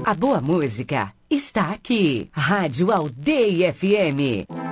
A boa música está aqui. Rádio Aldeia FM.